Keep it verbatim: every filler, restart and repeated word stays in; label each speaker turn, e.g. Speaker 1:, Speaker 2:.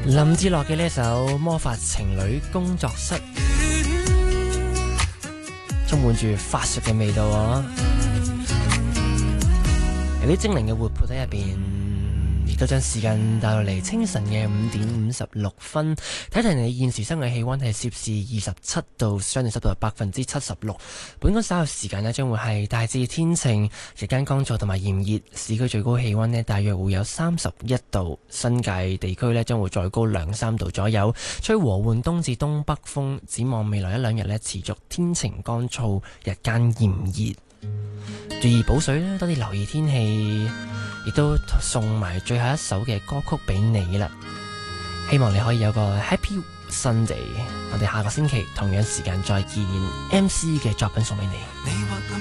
Speaker 1: 林志樂嘅呢首《魔法情侶工作室》，充滿住法術嘅味道啊！有啲精靈嘅活潑喺入邊，亦都將時間帶到嚟清晨嘅五點五十六分。睇睇你現時室外氣溫係攝氏二十七度，相對濕度係百分之七十六。本港稍後時間呢將會係大致天晴，日間乾燥同埋炎熱，市區最高氣溫呢大約會有三十一度，新界地區呢將會再高兩三度左右，吹和緩東至東北風。展望未來一兩日呢持續天晴乾燥，日間炎熱。注意補水啦，多啲留意天氣，亦都送埋最後一首嘅歌曲俾你啦。希望你可以有個 Happy Sunday。我哋下個星期同樣時間再見。M C 嘅作品送俾你。